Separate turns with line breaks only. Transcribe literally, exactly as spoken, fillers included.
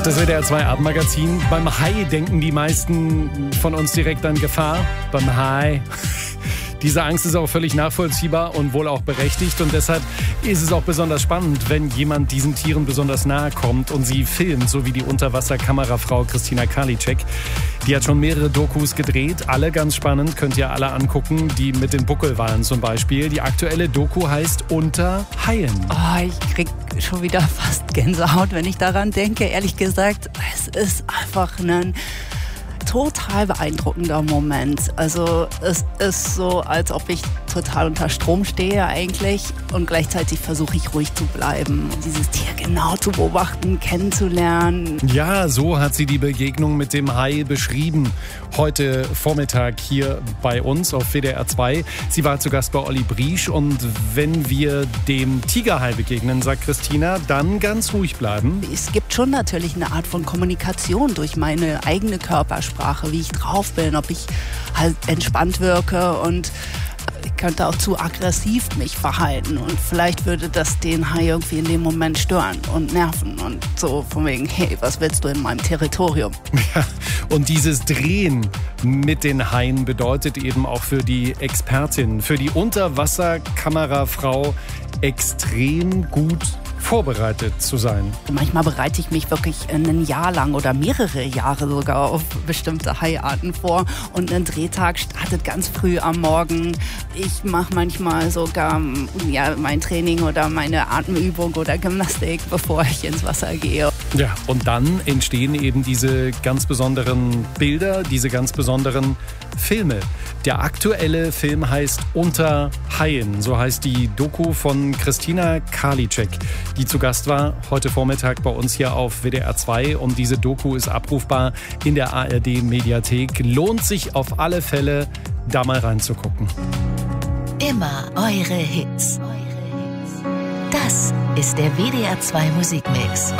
Das W D R zwei Abendmagazin. Beim Hai denken die meisten von uns direkt an Gefahr. Beim Hai. Diese Angst ist auch völlig nachvollziehbar und wohl auch berechtigt. Und deshalb ist es auch besonders spannend, wenn jemand diesen Tieren besonders nahe kommt und sie filmt, so wie die Unterwasserkamerafrau Christina Karliczek. Die hat schon mehrere Dokus gedreht, alle ganz spannend, könnt ihr alle angucken. Die mit den Buckelwalen zum Beispiel. Die aktuelle Doku heißt Unter Haien.
Oh, ich krieg schon wieder fast Gänsehaut, wenn ich daran denke. Ehrlich gesagt, es ist einfach ein total beeindruckender Moment. Also es ist so, als ob ich total unter Strom stehe eigentlich und gleichzeitig versuche ich ruhig zu bleiben, dieses Tier genau zu beobachten, kennenzulernen.
Ja, so hat sie die Begegnung mit dem Hai beschrieben. Heute Vormittag hier bei uns auf W D R zwei. Sie war zu Gast bei Olli Briesch und wenn wir dem Tigerhai begegnen, sagt Christina, dann ganz ruhig bleiben.
Es gibt schon natürlich eine Art von Kommunikation durch meine eigene Körpersprache, wie ich drauf bin, ob ich halt entspannt wirke und ich könnte auch zu aggressiv mich verhalten und vielleicht würde das den Hai irgendwie in dem Moment stören und nerven und so von wegen, hey, was willst du in meinem Territorium?
Ja, und dieses Drehen mit den Haien bedeutet eben auch für die Expertin, für die Unterwasserkamerafrau extrem gut vorbereitet zu sein.
Manchmal bereite ich mich wirklich ein Jahr lang oder mehrere Jahre sogar auf bestimmte Haiarten vor und ein Drehtag startet ganz früh am Morgen. Ich mache manchmal sogar ja, mein Training oder meine Atemübung oder Gymnastik, bevor ich ins Wasser gehe.
Ja, und dann entstehen eben diese ganz besonderen Bilder, diese ganz besonderen Filme. Der aktuelle Film heißt Unter Haien, so heißt die Doku von Christina Karliczek, die zu Gast war heute Vormittag bei uns hier auf W D R zwei. Und diese Doku ist abrufbar in der A R D-Mediathek. Lohnt sich auf alle Fälle, da mal reinzugucken.
Immer eure Hits. Das ist der W D R zwei Musikmix.